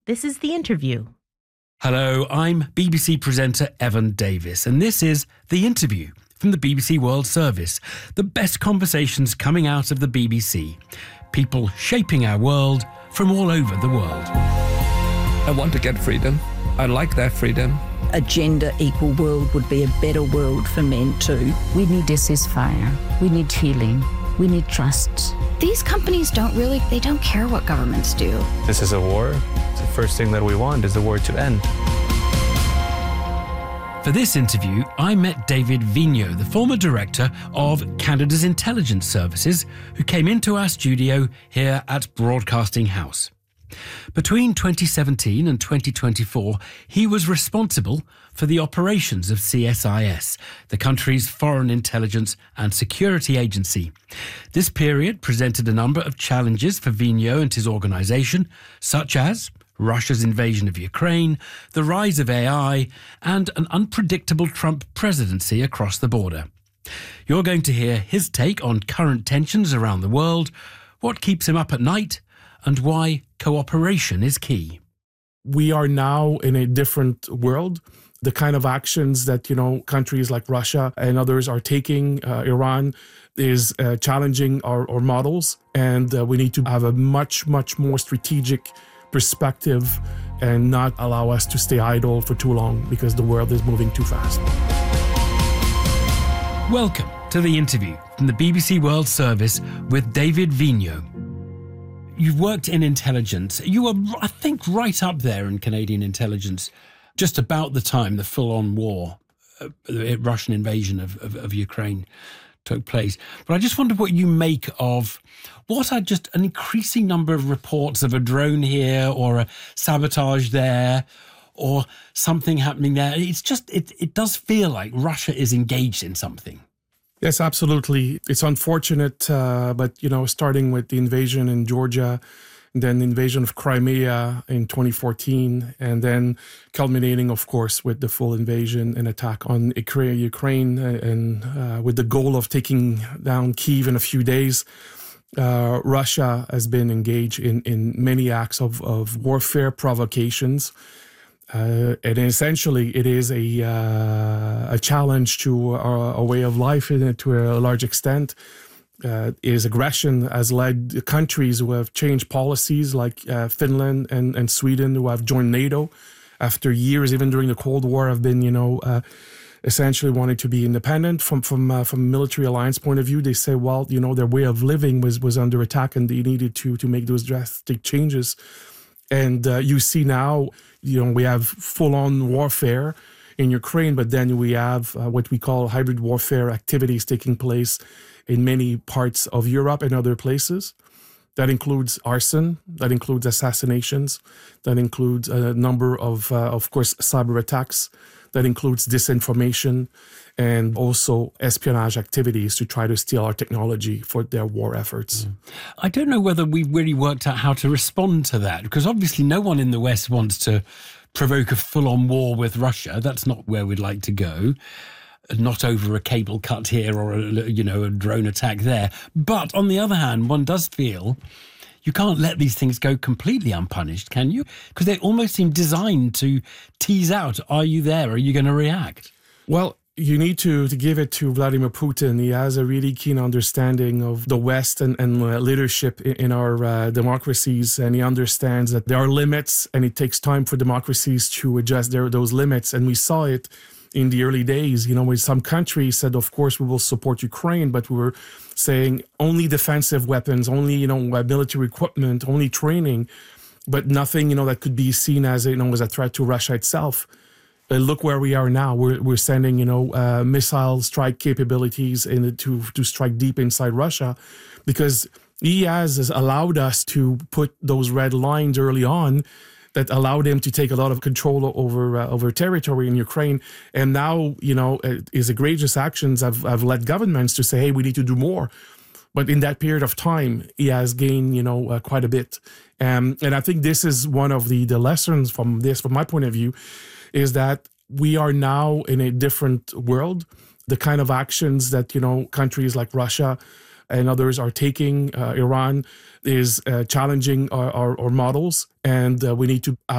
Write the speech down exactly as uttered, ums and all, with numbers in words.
This is The Interview. Hello, I'm B B C presenter Evan Davis, and this is The Interview from the B B C World Service, the best conversations coming out of the B B C. People shaping our world from all over the world. I want to get freedom. I like that freedom. A gender equal world would be a better world for men too. We need a ceasefire. We need healing. We need trust. These companies don't really, they don't care what governments do. This is a war. The first thing that we want is the war to end. For this interview, I met David Vigneault, the former director of Canada's Intelligence Services, who came into our studio here at Broadcasting House. Between twenty seventeen and twenty twenty-four, he was responsible for the operations of C S I S, the country's foreign intelligence and security agency. This period presented a number of challenges for Vigneault and his organisation, such as Russia's invasion of Ukraine, the rise of A I, and an unpredictable Trump presidency across the border. You're going to hear his take on current tensions around the world, what keeps him up at night, and why cooperation is key. We are now in a different world. The kind of actions that, you know, countries like Russia and others are taking, uh, Iran, is uh, challenging our, our models. And uh, we need to have a much, much more strategic perspective and not allow us to stay idle for too long because the world is moving too fast. Welcome to The Interview from the B B C World Service with David Vigneault. You've worked in intelligence. You were, I think, right up there in Canadian intelligence just about the time the full-on war, uh, the Russian invasion of, of, of Ukraine took place. But I just wondered what you make of what are just an increasing number of reports of a drone here or a sabotage there or something happening there. It's just, it, it does feel like Russia is engaged in something. Yes, absolutely. It's unfortunate, uh, but, you know, starting with the invasion in Georgia, then the invasion of Crimea in twenty fourteen, and then culminating, of course, with the full invasion and attack on Ukraine, and uh, with the goal of taking down Kyiv in a few days. Uh, Russia has been engaged in, in many acts of, of warfare, provocations. Uh, and essentially, it is a uh, a challenge to our, our way of life in, to a large extent. Uh, is aggression has led countries who have changed policies like uh, Finland and, and Sweden, who have joined NATO after years, even during the Cold War, have been, you know, uh, essentially wanting to be independent from from uh, from a military alliance point of view. They say, well, you know, their way of living was was under attack, and they needed to to make those drastic changes. And uh, you see now, you know, we have full-on warfare in Ukraine, but then we have uh, what we call hybrid warfare activities taking place in many parts of Europe and other places. That includes arson, that includes assassinations, that includes a number of, uh, of course, cyber attacks, that includes disinformation, and also espionage activities to try to steal our technology for their war efforts. Mm. I don't know whether we've really worked out how to respond to that, because obviously no one in the West wants to provoke a full-on war with Russia. That's not where we'd like to go. Not over a cable cut here or, a, you know, a drone attack there. But on the other hand, one does feel you can't let these things go completely unpunished, can you? Because they almost seem designed to tease out, are you there? Are you going to react? Well, you need to, to give it to Vladimir Putin. He has a really keen understanding of the West and, and uh, leadership in, in our uh, democracies. And he understands that there are limits and it takes time for democracies to adjust their, those limits. And we saw it in the early days, you know, when some countries said, of course, we will support Ukraine, but we were saying only defensive weapons, only, you know, military equipment, only training, but nothing, you know, that could be seen as, you know, as a threat to Russia itself. Uh, look where we are now. We're we're sending, you know, uh, missile strike capabilities in to to strike deep inside Russia, because he has, has allowed us to put those red lines early on that allowed him to take a lot of control over uh, over territory in Ukraine. And now, you know, uh, his egregious actions have, have led governments to say, hey, we need to do more. But in that period of time, he has gained, you know, uh, quite a bit. Um, and I think this is one of the, the lessons from this, from my point of view, is that we are now in a different world. The kind of actions that, you know, countries like Russia and others are taking, uh, Iran, is uh, challenging our, our, our models. And uh, we need to have